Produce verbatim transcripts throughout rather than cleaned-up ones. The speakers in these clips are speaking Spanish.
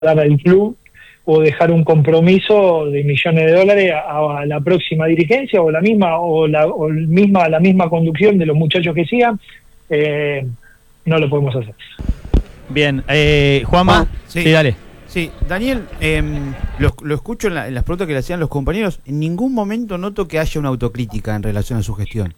dar al club o dejar un compromiso de millones de dólares a, a la próxima dirigencia o la misma o la o misma la misma conducción de los muchachos que sigan. Eh, no lo podemos hacer. Bien, eh, Juanma, Ah, sí. sí, dale. Sí, Daniel, eh, lo, lo escucho en, la, en las preguntas que le hacían los compañeros. En ningún momento noto que haya una autocrítica en relación a su gestión.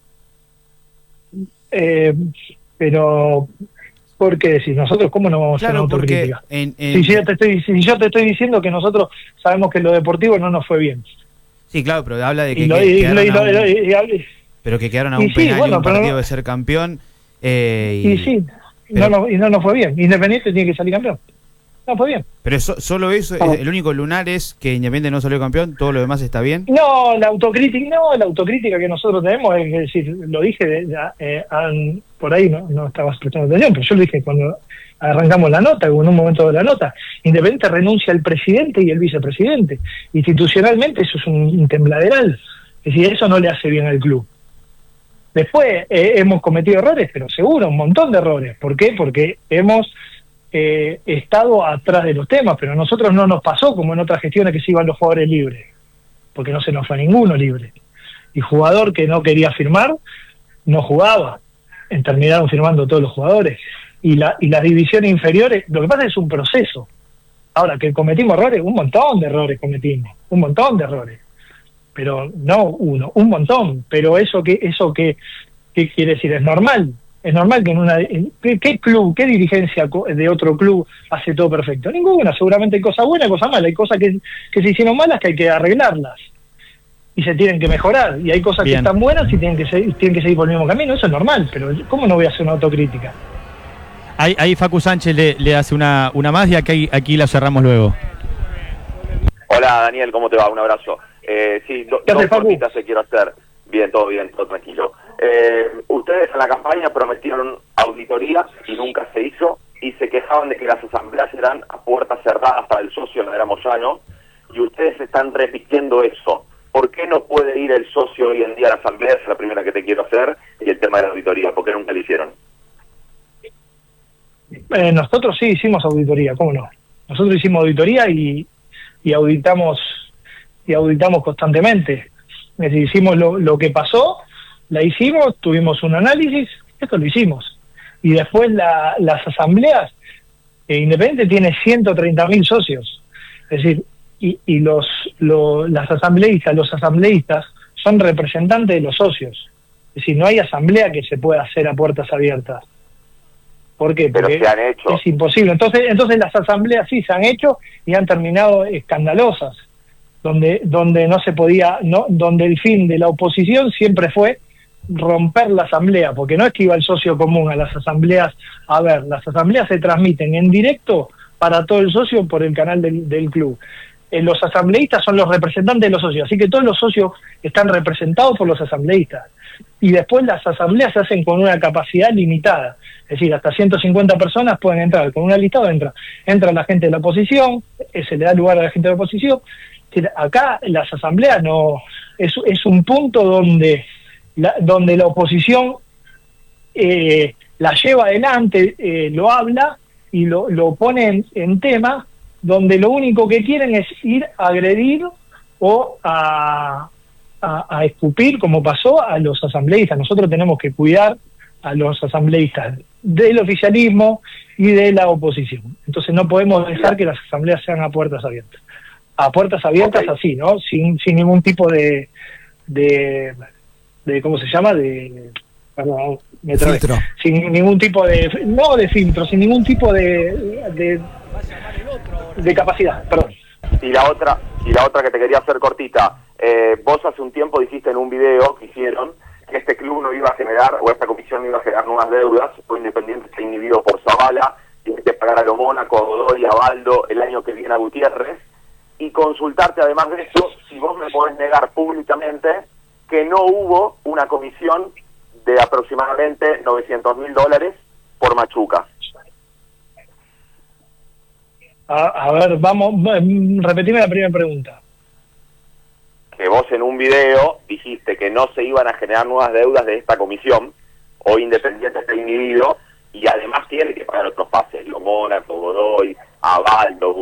Eh, pero, ¿por qué decís? Nosotros, ¿cómo no vamos Claro, a hacer una porque autocrítica? en, en... Si, yo te estoy, si yo te estoy diciendo que nosotros sabemos que lo deportivo no nos fue bien. Sí, claro, pero habla de que, Y lo, que y, quedaron y a lo, un, y, y, pero que quedaron a y un sí, penal bueno, y un pero partido no, de ser campeón. Eh, y, y sí, pero, no, no, y no nos fue bien. Independiente tiene que salir campeón. No fue bien. pero so, solo eso, Oh. el único lunar es que Independiente no salió campeón, todo lo demás está bien. No, la autocrítica, no, la autocrítica que nosotros tenemos, es decir, lo dije, de, eh, an, por ahí no, no estabas prestando atención, pero yo lo dije cuando arrancamos la nota, en un momento de la nota, Independiente renuncia al presidente y el vicepresidente. Institucionalmente eso es un, un tembladeral, es decir, eso no le hace bien al club. Después eh, hemos cometido errores, pero seguro, un montón de errores. ¿Por qué? Porque hemos eh, estado atrás de los temas, pero a nosotros no nos pasó como en otras gestiones que se iban los jugadores libres, porque no se nos fue ninguno libre. Y jugador que no quería firmar, no jugaba. En terminaron firmando todos los jugadores. Y, la, y las divisiones inferiores, lo que pasa es un proceso. Ahora, que cometimos errores, un montón de errores cometimos, un montón de errores. Pero no uno, un montón. Pero eso que eso que, ¿qué quiere decir? Es normal. Es normal que en una... ¿Qué, qué club, qué dirigencia de otro club hace todo perfecto? Ninguna. Seguramente hay cosas buenas, cosas malas. Hay cosas que, que se hicieron malas que hay que arreglarlas. Y se tienen que mejorar. Y hay cosas Bien. que están buenas y tienen que, seguir, tienen que seguir por el mismo camino. Eso es normal. Pero ¿cómo no voy a hacer una autocrítica? Ahí, ahí Facu Sánchez le, le hace una, una más y aquí, aquí la cerramos luego. Hola Daniel, ¿cómo te va? Un abrazo. Eh, sí, do, dos cositas que quiero hacer. Bien, todo bien, todo tranquilo. Eh, ustedes en la campaña prometieron auditoría y nunca se hizo, y se quejaban de que las asambleas eran a puertas cerradas para el socio, no era Moyano, y ustedes están repitiendo eso. ¿Por qué no puede ir el socio hoy en día a la asamblea? Es la primera que te quiero hacer, y el tema de la auditoría, ¿por qué nunca lo hicieron? Eh, nosotros sí hicimos auditoría, ¿cómo no? Nosotros hicimos auditoría y, y auditamos y auditamos constantemente. Es decir, hicimos lo, lo que pasó, la hicimos, tuvimos un análisis, esto lo hicimos. Y después la, las asambleas, eh, Independiente tiene ciento treinta mil socios. Es decir, y, y los, lo, las asambleístas, los asambleístas son representantes de los socios. Es decir, no hay asamblea que se pueda hacer a puertas abiertas. ¿Por qué? Porque Pero se han hecho. es imposible. Entonces, entonces las asambleas sí se han hecho y han terminado escandalosas, donde donde no se podía, no, donde el fin de la oposición siempre fue romper la asamblea, porque no es que iba el socio común a las asambleas. A ver, las asambleas se transmiten en directo para todo el socio por el canal del, del club. Eh, los asambleístas son los representantes de los socios, así que todos los socios están representados por los asambleístas. Y después las asambleas se hacen con una capacidad limitada, es decir, hasta ciento cincuenta personas pueden entrar, con una listado entra, entra la gente de la oposición, eh, se le da lugar a la gente de la oposición. Acá las asambleas no es, es un punto donde la, donde la oposición eh, la lleva adelante, eh, lo habla y lo, lo pone en, en tema, donde lo único que quieren es ir a agredir o a, a, a escupir, como pasó, a los asambleístas. Nosotros tenemos que cuidar a los asambleístas del oficialismo y de la oposición. Entonces no podemos dejar que las asambleas sean a puertas abiertas. A puertas abiertas, okay, así, ¿no? Sin, sin ningún tipo de, de, de, ¿cómo se llama? De, perdón, me trabé. Filtro. Sin ningún tipo de, no de filtro, sin ningún tipo de, de, de capacidad, perdón. Y la otra, y la otra que te quería hacer cortita, eh, vos hace un tiempo dijiste en un video que hicieron que este club no iba a generar, o esta comisión no iba a generar nuevas deudas, o Independiente está inhibido por Zavala, tiene que pagar a lo Mónaco, a Godoy, a Baldo, el año que viene a Gutiérrez, y consultarte además de eso, si vos me podés negar públicamente que no hubo una comisión de aproximadamente novecientos mil dólares por Machuca. A, a ver, vamos, repetime la primera pregunta. Que vos en un video dijiste que no se iban a generar nuevas deudas de esta comisión, hoy Independiente está inhibido, y además tiene que pagar otros pases, lo Mónaco, Godoy, avalos,